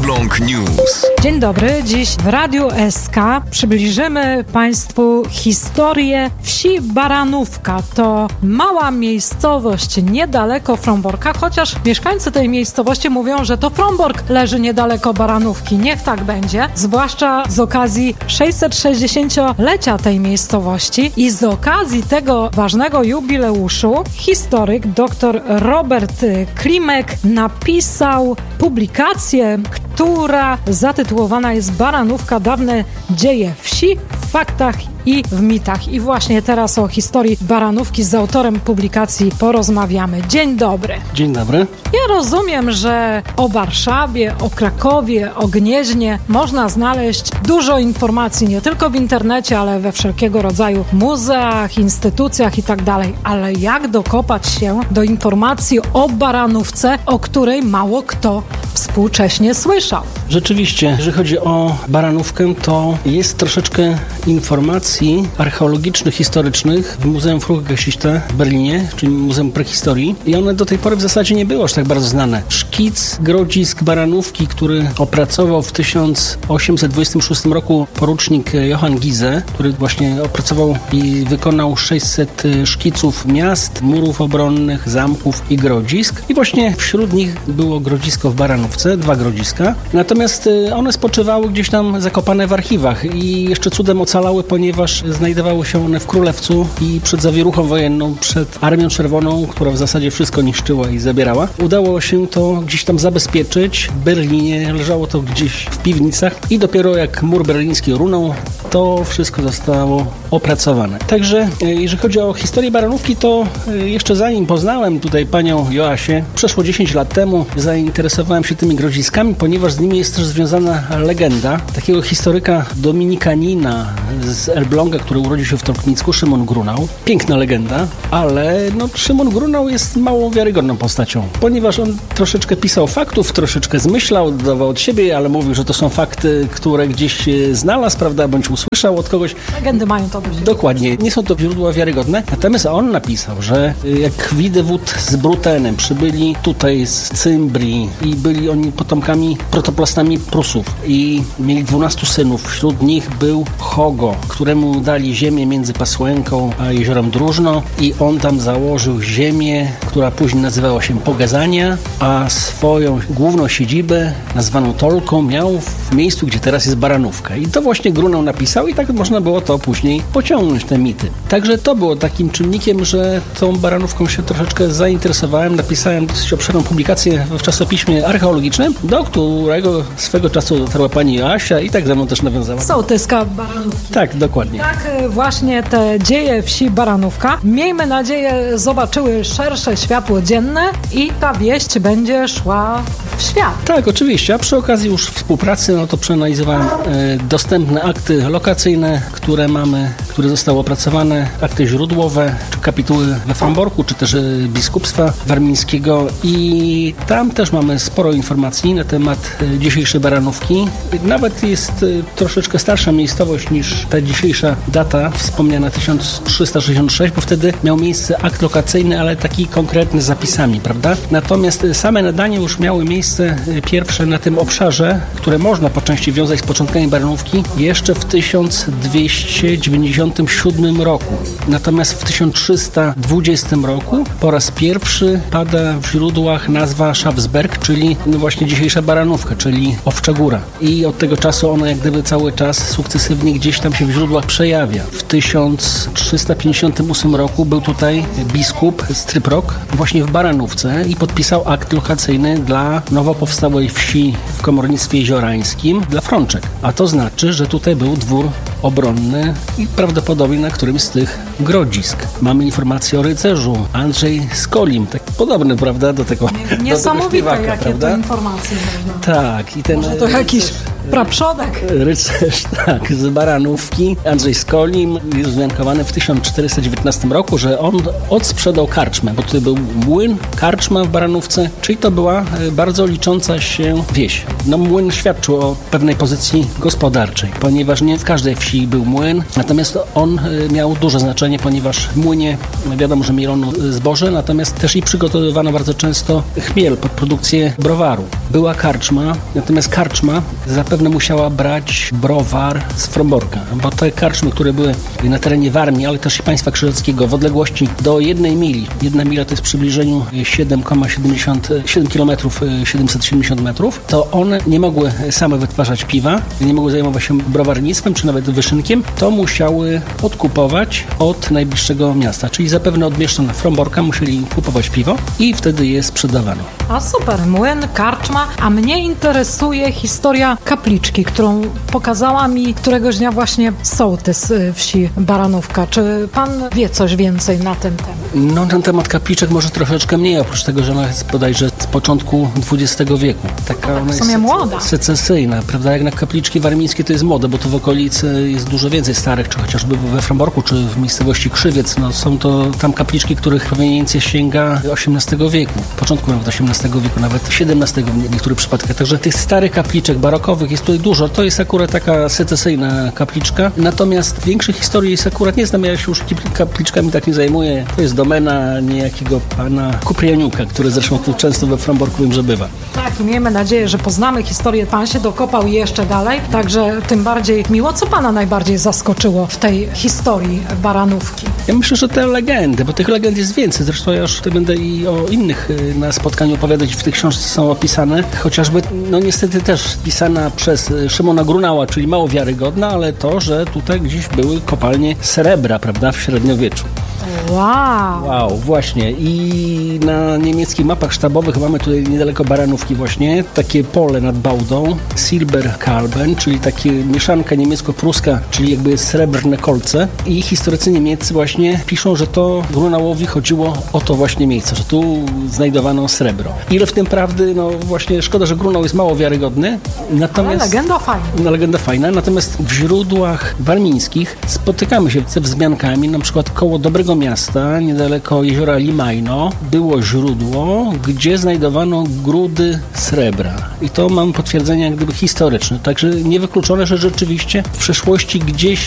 Elbląg News. Dzień dobry. Dziś w Radiu SK przybliżymy Państwu historię wsi Baranówka. To mała miejscowość niedaleko Fromborka, chociaż mieszkańcy tej miejscowości mówią, że to Frombork leży niedaleko Baranówki. Niech tak będzie, zwłaszcza z okazji 660-lecia tej miejscowości i z okazji tego ważnego jubileuszu historyk dr Robert Klimek napisał publikację, która zatytułowana jest Baranówka, dawne dzieje wsi w faktach i w mitach. I właśnie teraz o historii Baranówki z autorem publikacji porozmawiamy. Dzień dobry. Dzień dobry. Ja rozumiem, że o Warszawie, o Krakowie, o Gnieźnie można znaleźć dużo informacji, nie tylko w internecie, ale we wszelkiego rodzaju muzeach, instytucjach i tak dalej. Ale jak dokopać się do informacji o Baranówce, o której mało kto współcześnie słyszał? Rzeczywiście, jeżeli chodzi o Baranówkę, to jest troszeczkę informacji archeologicznych, historycznych w Muzeum Frauengeschichte w Berlinie, czyli Muzeum Prehistorii. I one do tej pory w zasadzie nie były aż tak bardzo znane. Szkic grodzisk Baranówki, który opracował w 1826 roku porucznik Johann Giese, który właśnie opracował i wykonał 600 szkiców miast, murów obronnych, zamków i grodzisk. I właśnie wśród nich było grodzisko w Baranówce, 2 grodziska. Natomiast one spoczywały gdzieś tam zakopane w archiwach i jeszcze cudem ocalały, ponieważ znajdowały się one w Królewcu i przed zawieruchą wojenną, przed Armią Czerwoną, która w zasadzie wszystko niszczyła i zabierała. Udało się to gdzieś tam zabezpieczyć w Berlinie, leżało to gdzieś w piwnicach i dopiero jak mur berliński runął, to wszystko zostało opracowane. Także jeżeli chodzi o historię Baranówki, to jeszcze zanim poznałem tutaj panią Joasię, przeszło 10 lat temu zainteresowałem się tymi grodziskami, ponieważ z nimi jest też związana legenda takiego historyka dominikanina z Elbląga, który urodził się w Troknicku, Szymon Grunał. Piękna legenda, ale Szymon Grunał jest mało wiarygodną postacią, ponieważ on troszeczkę pisał faktów, troszeczkę zmyślał, dodawał od siebie, ale mówił, że to są fakty, które gdzieś znalazł, prawda, bądź usłyszał od kogoś. Legendy mają to dość. Dokładnie, nie są to źródła wiarygodne. Natomiast on napisał, że jak Widewód z Brutenem przybyli tutaj z Cymbrii i byli oni potomkami, protoplastami Prusów i mieli 12 synów. Wśród nich był Hogo, któremu dali ziemię między Pasłęką a jeziorem Drużno i on tam założył ziemię, która później nazywała się Pogazania, a swoją główną siedzibę nazwaną Tolką miał w miejscu, gdzie teraz jest Baranówka. I to właśnie Grunał napisał i tak można było to później pociągnąć, te mity. Także to było takim czynnikiem, że tą Baranówką się troszeczkę zainteresowałem. Napisałem dosyć obszerną publikację w czasopiśmie archeologicznym, do którego swego czasu dotarła pani Joasia i tak ze mną też nawiązała. Sołtyska Baranówki. Tak, dokładnie. Tak właśnie te dzieje wsi Baranówka, miejmy nadzieję, zobaczyły szersze światło dzienne i ta wieść będzie szła w świat. Tak, oczywiście, a przy okazji już współpracy, to przeanalizowałem dostępne akty lokacyjne, które mamy, które zostały opracowane, akty źródłowe, czy kapituły we Fromborku, czy też biskupstwa warmińskiego i tam też mamy sporo informacji na temat dzisiejszej Baranówki. Nawet jest troszeczkę starsza miejscowość niż ta dzisiejsza data, wspomniana 1366, bo wtedy miał miejsce akt lokacyjny, ale taki konkretny z zapisami, prawda? Natomiast same nadania już miały miejsce pierwsze na tym obszarze, które można po części wiązać z początkami Baranówki, jeszcze w 1297 roku. Natomiast w 1320 roku po raz pierwszy pada w źródłach nazwa Schafsberg, czyli właśnie dzisiejsza Baranówka, czyli Owcza Góra. I od tego czasu ona jak gdyby cały czas sukcesywnie gdzieś tam się w źródłach przejawia. W 1358 roku był tutaj biskup Stryprok właśnie w Baranówce i podpisał akt lokacyjny dla nowo powstałej wsi w komornictwie jeziorańskim dla Frączek. A to znaczy, że tutaj był dwór obronny i prawdopodobnie na którymś z tych grodzisk. Mamy informację o rycerzu Andrzej Skolim, tak podobny, prawda, do tego Niesamowite, śpiewaka, jakie prawda? to informacje można. Tak. I ten, może to jakiś Praprzodek. Rycerz, tak, z Baranówki. Andrzej Skolim jest wzmiankowany w 1419 roku, że on odsprzedał karczmę, bo tutaj był młyn, karczma w Baranówce, czyli to była bardzo licząca się wieś. No młyn świadczył o pewnej pozycji gospodarczej, ponieważ nie w każdej wsi był młyn, natomiast on miał duże znaczenie, ponieważ w młynie wiadomo, że mielono zboże, natomiast też i przygotowywano bardzo często chmiel pod produkcję browaru. Była karczma, natomiast karczma zapewne musiała brać browar z Fromborka, bo te karczmy, które były na terenie Warmii, ale też i państwa krzyżackiego w odległości do 1 mili, 1 mila to jest w przybliżeniu 7 km 770 metrów, to one nie mogły same wytwarzać piwa, nie mogły zajmować się browarnictwem czy nawet wyszynkiem, to musiały odkupować od najbliższego miasta, czyli zapewne od mieszczan Fromborka musieli kupować piwo i wtedy je sprzedawano. A super, młyn, karczma, a mnie interesuje historia kapliczki, którą pokazała mi któregoś dnia właśnie sołtys wsi Baranówka. Czy pan wie coś więcej na ten temat? No, na ten temat kapliczek może troszeczkę mniej, oprócz tego, że ona jest bodajże z początku XX wieku. Taka ona w sumie jest młoda. Secesyjna, prawda? Jak na kapliczki warmińskie to jest młode, bo tu w okolicy jest dużo więcej starych, czy chociażby we Fromborku, czy w miejscowości Krzywiec. No, są to tam kapliczki, których proweniencja sięga XVIII wieku, początku nawet XVIII wieku, nawet XVII w niektórych przypadkach. Także tych starych kapliczek barokowych jest tutaj dużo. To jest akurat taka secesyjna kapliczka. Natomiast większej historii jest akurat nie znam, ja się już kapliczkami tak nie zajmuję. To jest domena niejakiego pana Kuprianiuka, który zresztą tu często we Fromborku wiem, że bywa. Tak, i miejmy nadzieję, że poznamy historię. Pan się dokopał jeszcze dalej, także tym bardziej miło. Co pana najbardziej zaskoczyło w tej historii Baranówki? Ja myślę, że te legendy, bo tych legend jest więcej. Zresztą ja już tutaj będę i o innych na spotkaniu opowiadać. W tej książce są opisane. Chociażby, no niestety też pisana przez Szymona Grunała, czyli mało wiarygodna, ale to, że tutaj gdzieś były kopalnie srebra, prawda, w średniowieczu. Wow, właśnie. I na niemieckich mapach sztabowych mamy tutaj niedaleko Baranówki właśnie takie pole nad Bałdą, Silberkalben, czyli takie mieszanka niemiecko-pruska, czyli jakby srebrne kolce. I historycy niemieccy właśnie piszą, że to Grunałowi chodziło o to właśnie miejsce, że tu znajdowano srebro. Ile w tym prawdy, no właśnie szkoda, że Grunał jest mało wiarygodny. Natomiast, ale legenda fajna. No, legenda fajna, natomiast w źródłach warmińskich spotykamy się ze wzmiankami, na przykład koło Dobrego Miasta, niedaleko jeziora Limajno, było źródło, gdzie znajdowano grudy srebra. I to mam potwierdzenie jak gdyby historyczne. Także niewykluczone, że rzeczywiście w przeszłości gdzieś